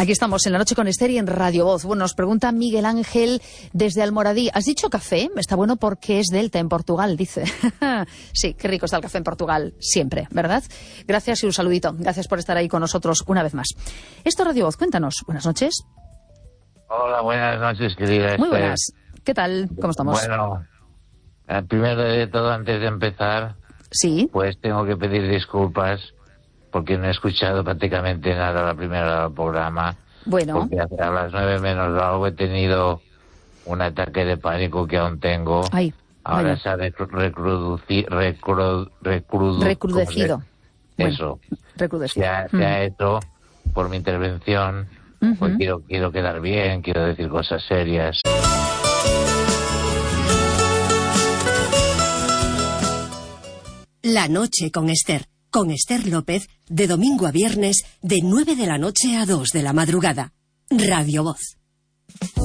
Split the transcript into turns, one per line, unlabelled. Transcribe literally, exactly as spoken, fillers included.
Aquí estamos en La Noche con Esther y en Radio Voz. Bueno, nos pregunta Miguel Ángel desde Almoradí. ¿Has dicho café? Está bueno porque es Delta en Portugal, dice. Sí, qué rico está el café en Portugal, siempre, ¿verdad? Gracias y un saludito. Gracias por estar ahí con nosotros una vez más. Esto es Radio Voz, cuéntanos. Buenas noches.
Hola, buenas noches, querida Esther.
Muy buenas. ¿Qué tal? ¿Cómo estamos?
Bueno, primero de todo, antes de empezar,
sí,
pues tengo que pedir disculpas porque no he escuchado prácticamente nada la primera hora del programa.
Bueno.
Porque a las nueve menos algo he tenido un ataque de pánico que aún tengo.
Ay,
Ahora
vaya.
se ha recruduci, recru, recrudu,
recrudecido.
Eso.
Bueno, recrudecido.
Se ha,
mm.
se ha hecho por mi intervención.
Uh-huh.
Pues quiero, quiero quedar bien, quiero decir cosas serias.
La Noche con Esther. Con Esther López, de domingo a viernes, de nueve de la noche a dos de la madrugada. Radio Voz.